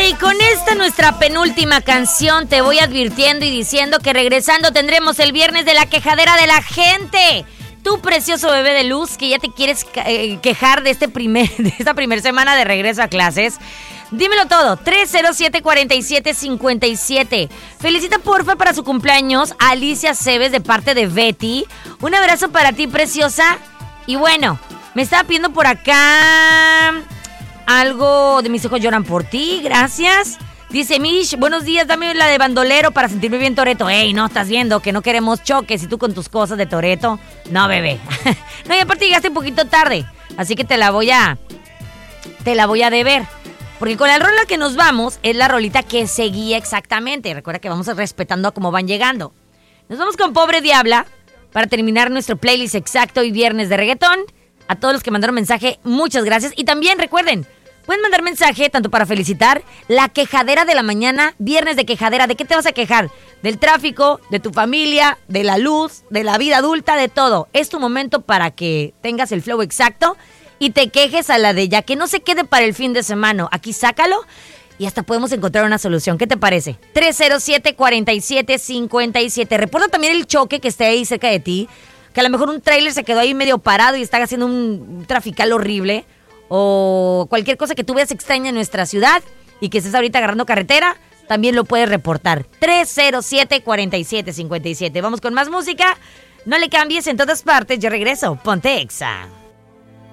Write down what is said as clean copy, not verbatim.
y con esta nuestra penúltima canción te voy advirtiendo y diciendo que regresando tendremos el viernes de la quejadera de la gente. Tu precioso bebé de luz que ya te quieres quejar de esta primera semana de regreso a clases. Dímelo todo, 307-4757. Felicita porfa para su cumpleaños a Alicia Cebes de parte de Betty. Un abrazo para ti, preciosa. Y bueno, me estaba pidiendo por acá algo de Mis ojos lloran por ti, gracias. Dice Mish, buenos días, dame la de bandolero para sentirme bien Toreto. Ey, no, estás viendo que no queremos choques y tú con tus cosas de Toreto. No, bebé. No, y aparte llegaste un poquito tarde, así que te la voy a deber. Porque con la rola que nos vamos es la rolita que seguía exactamente. Recuerda que vamos respetando a cómo van llegando. Nos vamos con Pobre Diabla para terminar nuestro playlist exacto y viernes de reggaetón. A todos los que mandaron mensaje, muchas gracias. Y también recuerden, pueden mandar mensaje tanto para felicitar la quejadera de la mañana, viernes de quejadera. ¿De qué te vas a quejar? Del tráfico, de tu familia, de la luz, de la vida adulta, de todo. Es tu momento para que tengas el flow exacto y te quejes a la de ella, que no se quede para el fin de semana. Aquí sácalo y hasta podemos encontrar una solución. ¿Qué te parece? 307-4757. Reporta también el choque que esté ahí cerca de ti, que a lo mejor un tráiler se quedó ahí medio parado y está haciendo un trafical horrible, o cualquier cosa que tú veas extraña en nuestra ciudad y que estés ahorita agarrando carretera, también lo puedes reportar. 307-4757. Vamos con más música. No le cambies, en todas partes. Yo regreso. Ponte Exa.